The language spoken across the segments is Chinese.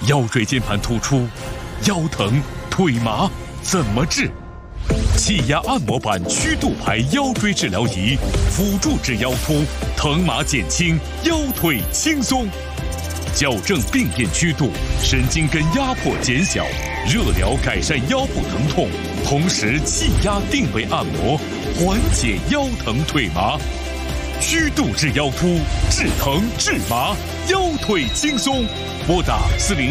腰椎间盘突出、腰疼、腿麻怎么治？气压按摩板曲度排腰椎治疗仪，辅助治腰突，疼麻减轻，腰腿轻松。矫正病变曲度，神经根压迫减小，热疗改善腰部疼痛，同时气压定位按摩，缓解腰疼腿麻。曲度治腰突，治疼治麻，腰腿轻松。拨打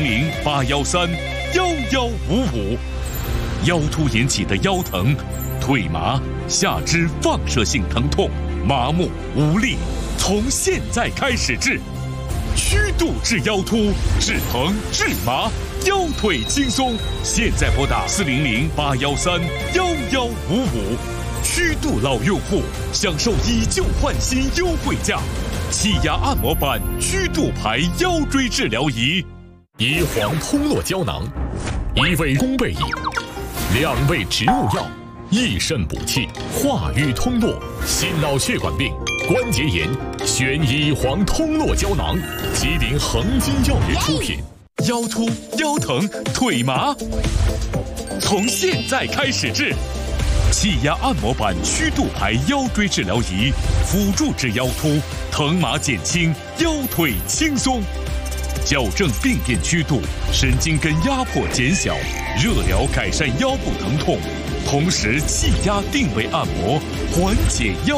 400-813-1155。腰突引起的腰疼、腿麻、下肢放射性疼痛、麻木无力，从现在开始治。曲度治腰突，治疼治麻，腰腿轻松。现在拨打400-813-1155。曲度老用户享受以旧换新优惠价，气压按摩板曲度排腰椎治疗仪。 椰黄通络胶囊，1味宫贝饮，2味植物药，益肾补气，化瘀通络，心脑血管病、关节炎，选椰黄通络胶囊，吉林恒金药业出品。 腰突、腰疼、腿麻，从现在开始治。气压按摩板曲度排腰椎治疗仪，辅助治腰突，疼麻减轻，腰腿轻松。矫正病变曲度，神经根压迫减小，热疗改善腰部疼痛，同时气压定位按摩，缓解腰